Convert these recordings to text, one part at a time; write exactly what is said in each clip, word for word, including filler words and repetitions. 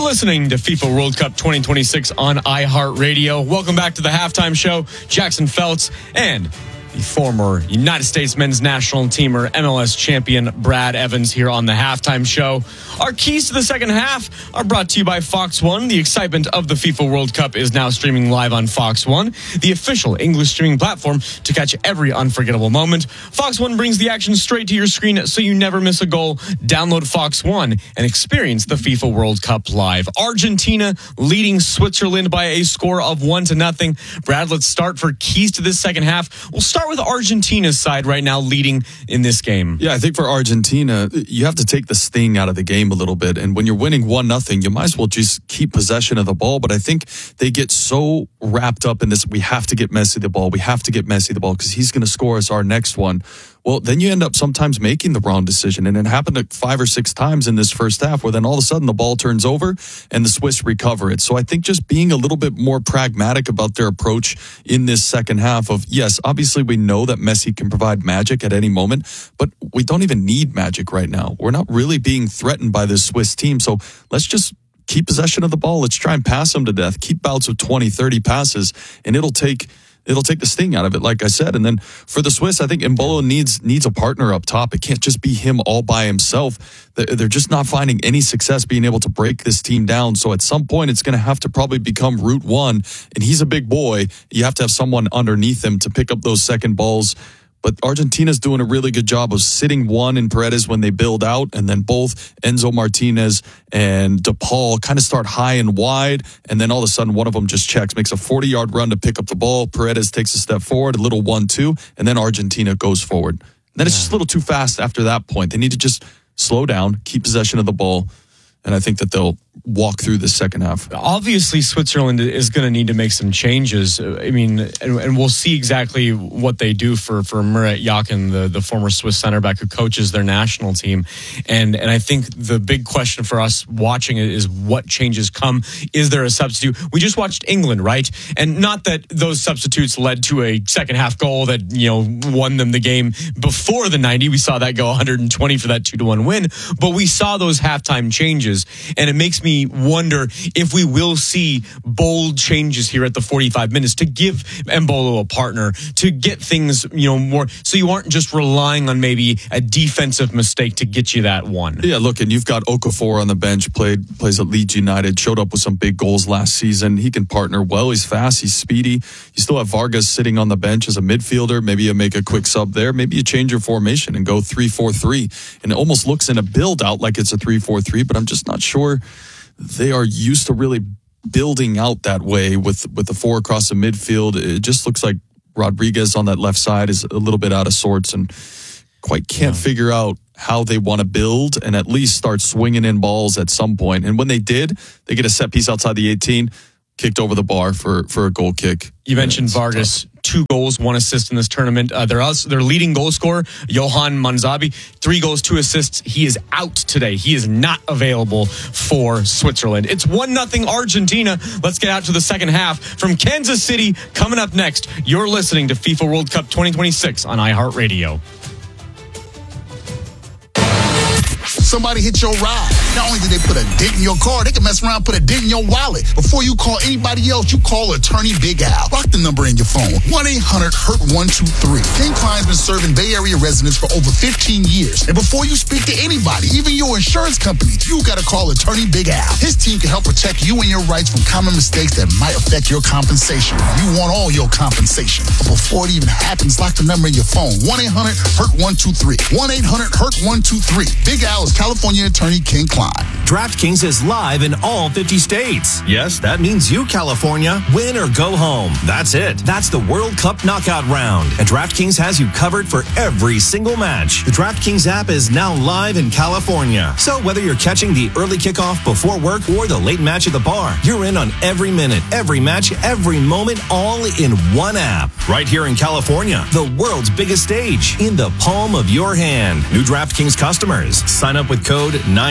listening to FIFA World Cup twenty twenty-six on iHeartRadio. Welcome back to the halftime show. Jackson Feltz and the former United States men's national teamer, M L S champion Brad Evans here on the halftime show. Our keys to the second half are brought to you by Fox One. The excitement of the FIFA World Cup is now streaming live on Fox One, the official English streaming platform to catch every unforgettable moment. Fox One brings the action straight to your screen so you never miss a goal. Download Fox One and experience the FIFA World Cup live. Argentina leading Switzerland by a score of one to nothing. Brad, let's start for keys to this second half. We'll start with Argentina's side right now leading in this game. Yeah, I think for Argentina, you have to take the sting out of the game a little bit. And when you're winning one nothing, you might as well just keep possession of the ball. But I think they get so wrapped up in this, we have to get Messi the ball. We have to get Messi the ball because he's going to score us our next one. Well, then you end up sometimes making the wrong decision. And it happened like five or six times in this first half where then all of a sudden the ball turns over and the Swiss recover it. So I think just being a little bit more pragmatic about their approach in this second half of, yes, obviously we know that Messi can provide magic at any moment, but we don't even need magic right now. We're not really being threatened by this Swiss team. So let's just keep possession of the ball. Let's try and pass them to death. Keep bouts of twenty, thirty passes, and it'll take... It'll take the sting out of it, like I said. And then for the Swiss, I think Embolo needs needs a partner up top. It can't just be him all by himself. They're just not finding any success being able to break this team down. So at some point, it's going to have to probably become route one. And he's a big boy. You have to have someone underneath him to pick up those second balls. But Argentina's doing a really good job of sitting one in Paredes when they build out, and then both Enzo Martinez and DePaul kind of start high and wide, and then all of a sudden one of them just checks, makes a forty-yard run to pick up the ball. Paredes takes a step forward, a little one two, and then Argentina goes forward. And then it's just a little too fast after that point. They need to just slow down, keep possession of the ball, and I think that they'll walk through the second half. Obviously, Switzerland is going to need to make some changes. I mean, and, and we'll see exactly what they do for, for Murat Yakin, the, the former Swiss center back who coaches their national team. And and I think the big question for us watching it is what changes come. Is there a substitute? We just watched England, right? And not that those substitutes led to a second half goal that, you know, won them the game before the ninety. We saw that go one hundred twenty for that two to one win. But we saw those halftime changes. And it makes me wonder if we will see bold changes here at the forty-five minutes to give Embolo a partner, to get things, you know, more, so you aren't just relying on maybe a defensive mistake to get you that one. Yeah, look, and you've got Okafor on the bench, played plays at Leeds United, showed up with some big goals last season. He can partner well. He's fast. He's speedy. You still have Vargas sitting on the bench as a midfielder. Maybe you make a quick sub there. Maybe you change your formation and go three four three. And it almost looks in a build out like it's a three four three, but I'm just not sure they are used to really building out that way with, with the four across the midfield. It just looks like Rodriguez on that left side is a little bit out of sorts and quite can't yeah. figure out how they want to build and at least start swinging in balls at some point. And when they did, they get a set piece outside the eighteen, kicked over the bar for, for a goal kick. You mentioned Vargas. Tough. Two goals, one assist in this tournament. Uh, they're also, their leading goal scorer, Johan Manzabi, three goals, two assists. He is out today. He is not available for Switzerland. It's one nothing Argentina. Let's get out to the second half. From Kansas City, coming up next, you're listening to FIFA World Cup twenty twenty-six on iHeartRadio. Somebody hit your ride. Not only did they put a dent in your car, they can mess around and put a dent in your wallet. Before you call anybody else, you call Attorney Big Al. Lock the number in your phone. one eight hundred hurt one two three. Ken Klein's been serving Bay Area residents for over fifteen years. And before you speak to anybody, even your insurance company, you got to call Attorney Big Al. His team can help protect you and your rights from common mistakes that might affect your compensation. You want all your compensation. But before it even happens, lock the number in your phone. one eight hundred hurt one two three. one eight hundred hurt one two three. Big Al is California Attorney Ken Klein. DraftKings is live in all fifty states. Yes, that means you, California. Win or go home. That's it. That's the World Cup knockout round. And DraftKings has you covered for every single match. The DraftKings app is now live in California. So whether you're catching the early kickoff before work or the late match at the bar, you're in on every minute, every match, every moment, all in one app. Right here in California, the world's biggest stage, in the palm of your hand. New DraftKings customers. Sign up with code nine sixty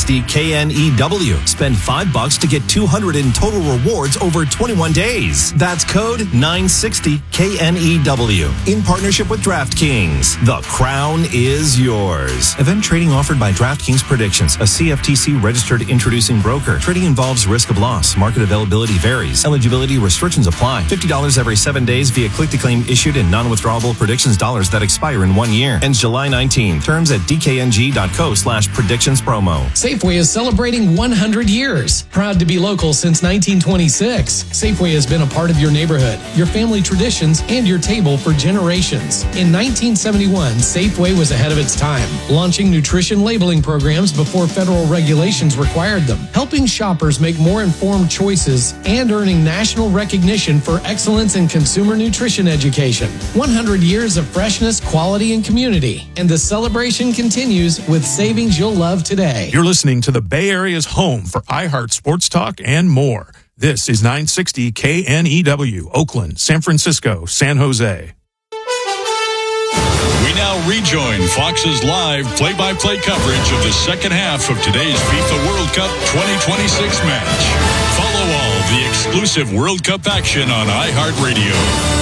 sixty K N E W. Spend five bucks to get two hundred in total rewards over twenty-one days. That's code nine sixty K N E W. In partnership with DraftKings. The crown is yours. Event trading offered by DraftKings Predictions, a C F T C registered introducing broker. Trading involves risk of loss. Market availability varies. Eligibility restrictions apply. fifty dollars every seven days via click-to-claim issued in non-withdrawable predictions dollars that expire in one year. Ends July nineteenth. Terms at dkng.co slash predictions promo. Safeway is celebrating one hundred years. Proud to be local since nineteen twenty-six. Safeway has been a part of your neighborhood, your family traditions, and your table for generations. In nineteen seventy-one, Safeway was ahead of its time, launching nutrition labeling programs before federal regulations required them, helping shoppers make more informed choices, and earning national recognition for excellence in consumer nutrition education. one hundred years of freshness, quality, and community. And the celebration continues with savings you'll love today. You're listening to the Bay Area's home for iHeart Sports Talk and more. This is nine sixty K N E W, Oakland, San Francisco, San Jose. We now rejoin Fox's live play-by-play coverage of the second half of today's FIFA World Cup twenty twenty-six match. Follow all the exclusive World Cup action on iHeartRadio.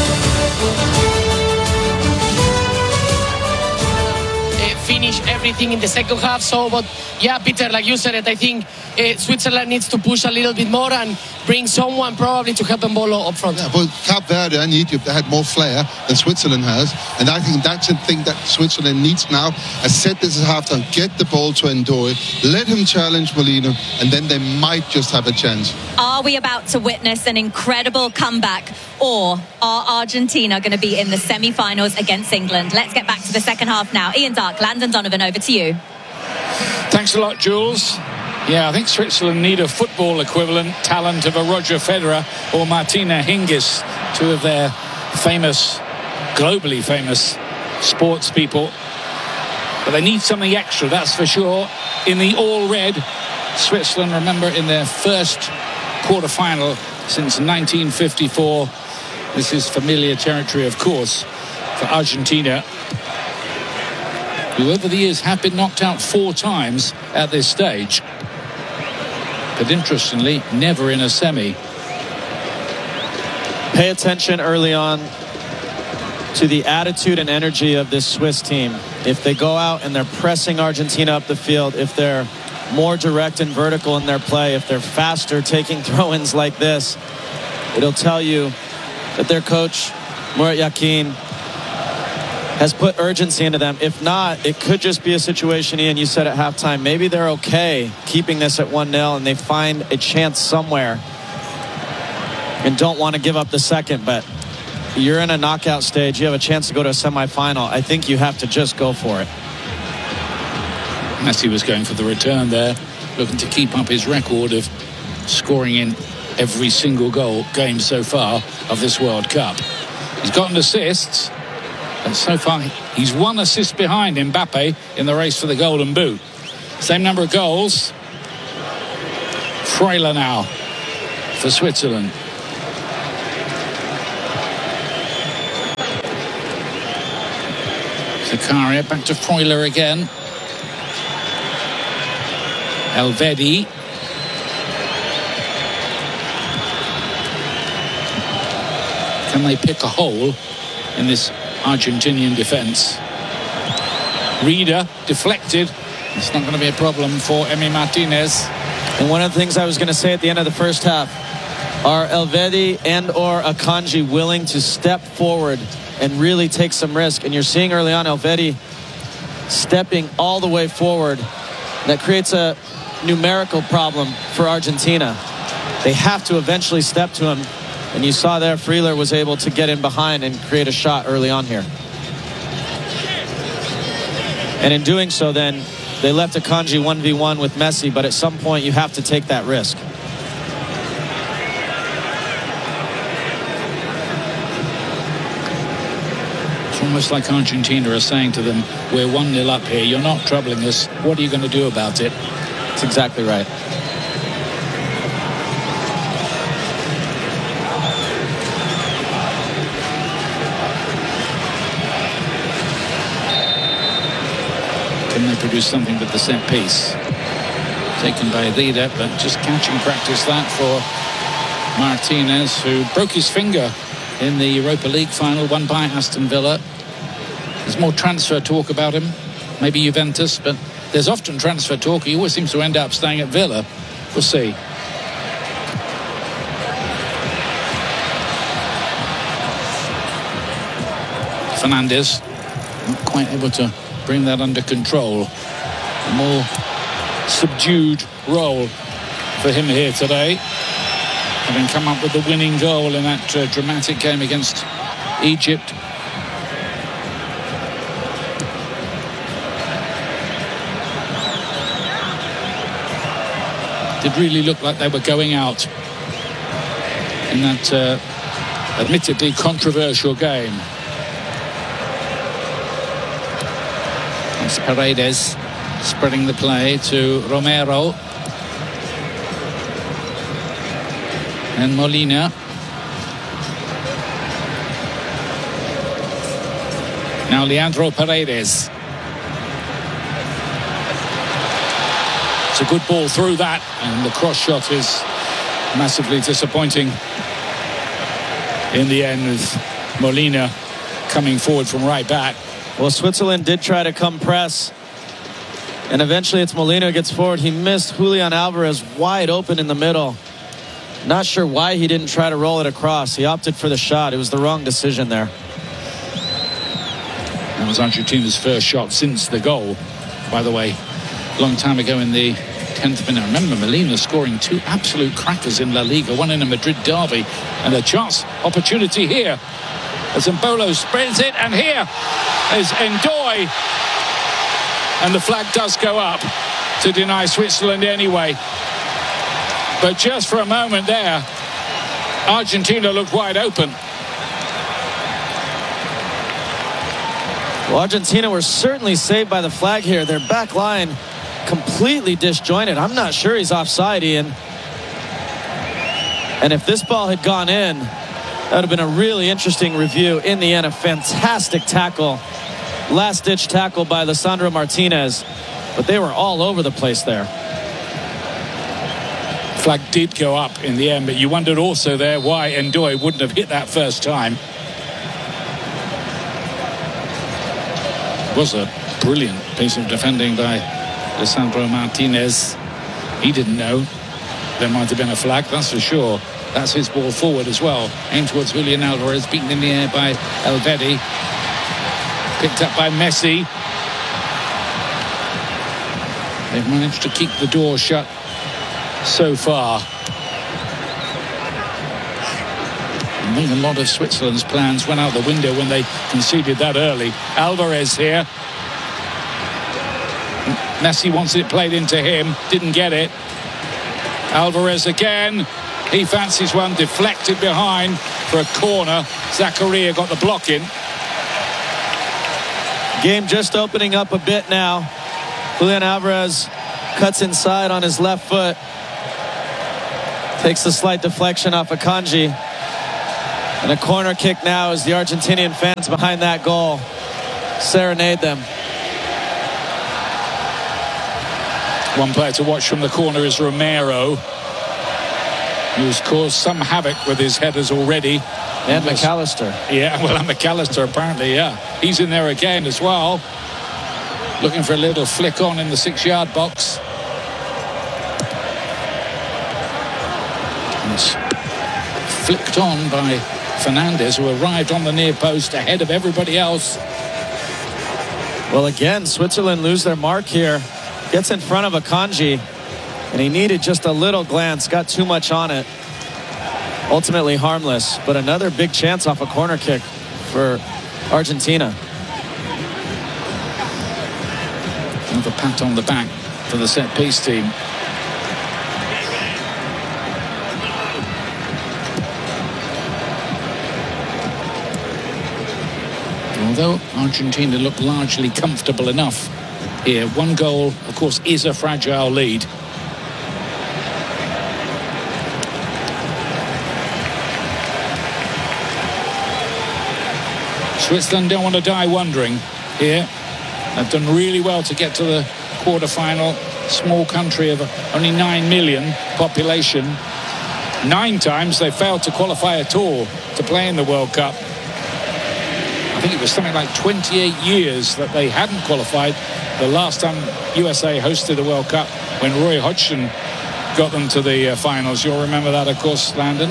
Finish everything in the second half. So, but yeah, Peter, like you said it, I think uh, Switzerland needs to push a little bit more and bring someone probably to help Mbolo up front. Yeah, but Cape Verde and Egypt, they had more flair than Switzerland has, and I think that's a thing that Switzerland needs now. I said this at halftime: get the ball to Ndoye, let him challenge Molina, and then they might just have a chance. Are we about to witness an incredible comeback, or are Argentina going to be in the semi-finals against England? Let's get back to the second half now. Ian Darke, Landon Donovan, over to you. Thanks a lot, Jules. Yeah, I think Switzerland need a football equivalent talent of a Roger Federer or Martina Hingis, two of their famous, globally famous sports people. But they need something extra, that's for sure. In the all-red, Switzerland, remember, in their first quarter-final since nineteen fifty-four. This is familiar territory, of course, for Argentina, who over the years have been knocked out four times at this stage. But interestingly, never in a semi. Pay attention early on to the attitude and energy of this Swiss team. If they go out and they're pressing Argentina up the field, if they're more direct and vertical in their play, if they're faster taking throw-ins like this, it'll tell you that their coach, Murat Yakin, has put urgency into them. If not, it could just be a situation, Ian, you said at halftime, maybe they're okay keeping this at one nil and they find a chance somewhere and don't want to give up the second. But you're in a knockout stage. You have a chance to go to a semifinal. I think you have to just go for it. Messi was going for the return there, looking to keep up his record of scoring in every single goal game so far of this World Cup. He's gotten assists. And so far, he's one assist behind Mbappe in the race for the Golden Boot. Same number of goals. Freuler now for Switzerland. Zakaria back to Freuler again. Elvedi. Can they pick a hole in this Argentinian defense? Reader deflected. It's not going to be a problem for Emi Martinez. And one of the things I was going to say at the end of the first half, are Elvedi and or Akanji willing to step forward and really take some risk? And you're seeing early on Elvedi stepping all the way forward. That creates a numerical problem for Argentina. They have to eventually step to him. And you saw there, Freuler was able to get in behind and create a shot early on here. And in doing so, then, they left Akanji one v one with Messi, but at some point you have to take that risk. It's almost like Argentina are saying to them, we're one nil up here, you're not troubling us, what are you going to do about it? That's exactly right. Can they produce something with the set piece? taken by Rida, but just catching practice that for Martinez, who broke his finger in the Europa League final, won by Aston Villa. There's more transfer talk about him, maybe Juventus, but there's often transfer talk. He always seems to end up staying at Villa. We'll see. Fernandes, not quite able to bring that under control. A more subdued role for him here today, having come up with the winning goal in that uh, dramatic game against Egypt. Did really look like they were going out in that uh, admittedly controversial game. It's Paredes spreading the play to Romero. And Molina. Now Leandro Paredes. It's a good ball through that, and the cross shot is massively disappointing in the end, with Molina coming forward from right back. Well, Switzerland did try to come press, and eventually it's Molina who gets forward. He missed Julian Alvarez wide open in the middle. Not sure why he didn't try to roll it across. He opted for the shot. It was the wrong decision there. That was Argentina's first shot since the goal, by the way, a long time ago in the tenth minute. I remember Molina scoring two absolute crackers in La Liga, one in a Madrid derby, and a chance opportunity here as Embolo spreads it, and here is Ndoye, and the flag does go up to deny Switzerland anyway. But just for a moment there, Argentina looked wide open. Well, Argentina were certainly saved by the flag here. Their back line completely disjointed. I'm not sure he's offside, Ian. And if this ball had gone in, that would have been a really interesting review. In the end, a fantastic tackle. Last-ditch tackle by Lisandro Martinez. But they were all over the place there. Flag did go up in the end, but you wondered also there why Ndoye wouldn't have hit that first time. It was a brilliant piece of defending by Lisandro Martinez. He didn't know there might have been a flag, that's for sure. That's his ball forward as well. Aimed towards Julian Alvarez, beaten in the air by Elvedi. Picked up by Messi. They've managed to keep the door shut so far. I think a lot of Switzerland's plans went out the window when they conceded that early. Alvarez here. Messi wants it played into him. Didn't get it. Alvarez again. He fancies one, deflected behind for a corner. Zakaria got the block in. Game just opening up a bit now. Julian Alvarez cuts inside on his left foot. Takes a slight deflection off of Kanji. And a corner kick now as the Argentinian fans behind that goal serenade them. One player to watch from the corner is Romero, who's caused some havoc with his headers already. And McAllister. Yeah, well, and McAllister apparently, yeah. He's in there again as well. Looking for a little flick on in the six-yard box. And it's flicked on by Fernandes, who arrived on the near post ahead of everybody else. Well, again, Switzerland lose their mark here. Gets in front of Akanji, and he needed just a little glance, got too much on it. Ultimately harmless, but another big chance off a corner kick for Argentina. Another pat on the back for the set-piece team. Although Argentina look largely comfortable enough here, one goal, of course, is a fragile lead. Switzerland don't want to die wondering here. They've done really well to get to the quarter-final. small country of only nine million population. Nine times they failed to qualify at all to play in the World Cup. I think it was something like twenty-eight years that they hadn't qualified. The last time U S A hosted the World Cup, when Roy Hodgson got them to the uh, finals. You'll remember that, of course, Landon.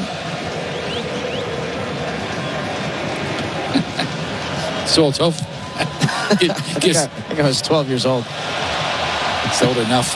Sort of. I, think I, I think I was twelve years old. It's old enough.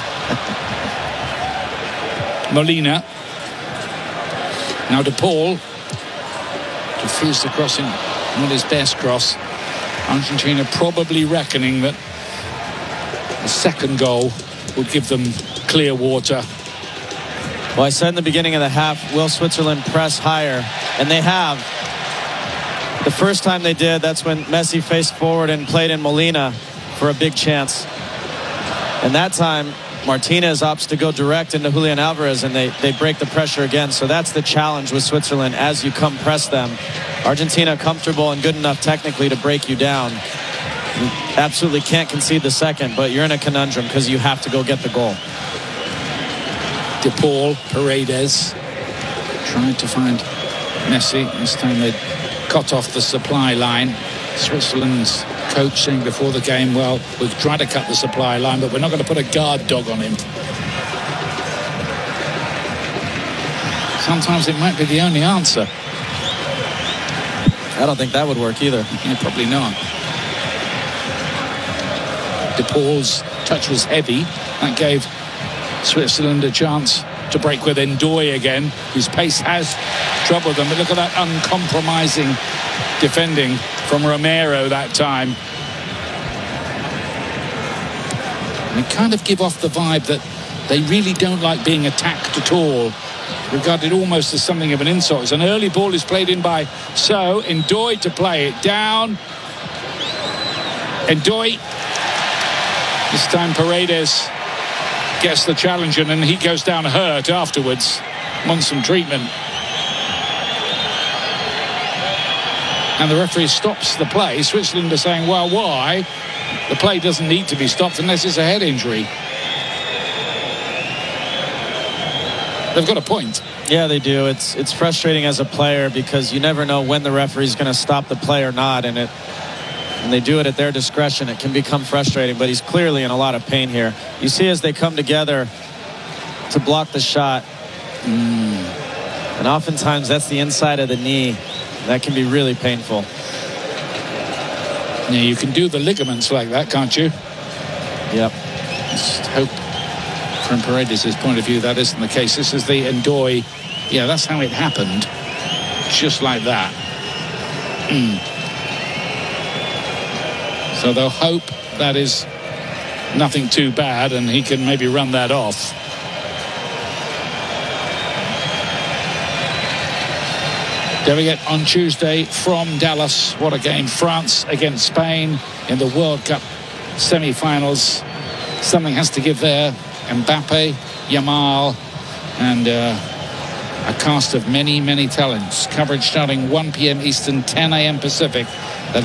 Molina. Now De Paul. Defused the crossing. Not his best cross. Argentina probably reckoning that the second goal would give them clear water. Well, I said in the beginning of the half, will Switzerland press higher? And they have. The first time they did, that's when Messi faced forward and played in Molina for a big chance. And that time, Martinez opts to go direct into Julian Alvarez, and they, they break the pressure again. So that's the challenge with Switzerland as you come press them. Argentina comfortable and good enough technically to break you down. You absolutely can't concede the second, but you're in a conundrum because you have to go get the goal. De Paul, Paredes tried to find Messi. This time they cut off the supply line. Switzerland's coach saying before the game, well, we've tried to cut the supply line, but we're not going to put a guard dog on him. Sometimes it might be the only answer. I don't think that would work either. Yeah, probably not. De Paul's touch was heavy. That gave Switzerland a chance to break with Ndoye again, whose pace has troubled them. But look at that uncompromising defending from Romero that time. And they kind of give off the vibe that they really don't like being attacked at all. Regarded almost as something of an insult. As an early ball is played in by So. Ndoye to play it down. Ndoye. This time Paredes gets the challenge, and then he goes down hurt afterwards. Wants some treatment. And the referee stops the play. Switzerland are saying, well, why? The play doesn't need to be stopped unless it's a head injury. They've got a point. Yeah, they do. It's it's frustrating as a player because you never know when the referee's going to stop the play or not, and it and they do it at their discretion. It can become frustrating, but he's clearly in a lot of pain here. You see as they come together to block the shot, mm. and oftentimes that's the inside of the knee. That can be really painful. Yeah, you can do the ligaments like that, can't you? Yep. Just hope from Paredes' point of view that isn't the case. This is the Ndoye. Yeah, that's how it happened. Just like that. Mm. So they'll hope that is nothing too bad and he can maybe run that off. Don't forget, on Tuesday from Dallas, what a game. France against Spain in the World Cup semi-finals. Something has to give there. Mbappe, Yamal, and uh, a cast of many, many talents. Coverage starting one p m Eastern, ten a m Pacific.